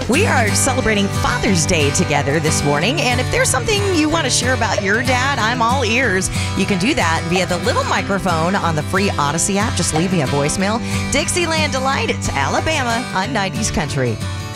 We are celebrating Father's Day together this morning, and if there's something you want to share about your dad, I'm all ears. You can do that via the little microphone on the free Odyssey app. Just leave me a voicemail. Dixieland Delight, it's Alabama on 90s Country.